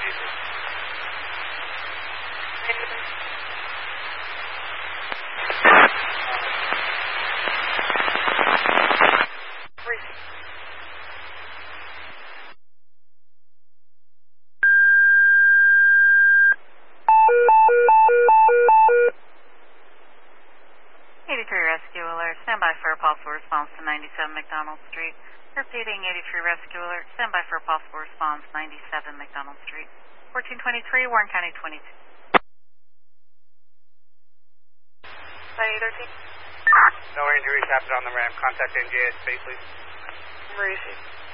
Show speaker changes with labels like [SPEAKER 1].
[SPEAKER 1] Rescue Alert, stand by for a possible response to 97 McDonald Street. Repeating, 83 Rescue Alert, stand by for a possible response, 97 McDonald Street. 1423, Warren County 22.
[SPEAKER 2] 9013. No injuries happened on the ramp. Contact NJS space, please.
[SPEAKER 1] Emergency.